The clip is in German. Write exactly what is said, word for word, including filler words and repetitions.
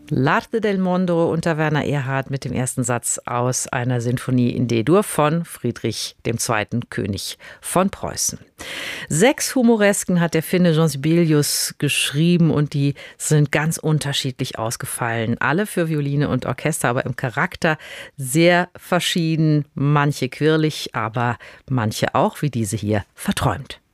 L'arte del mondo unter Werner Erhard mit dem ersten Satz aus einer Sinfonie in D-Dur von Friedrich der Zweite., König von Preußen. Sechs Humoresken hat der Finne Jean Sibelius geschrieben und die sind ganz unterschiedlich ausgefallen. Alle für Violine und Orchester, aber im Charakter sehr verschieden. Manche quirlig, aber manche auch, wie diese hier, verträumt.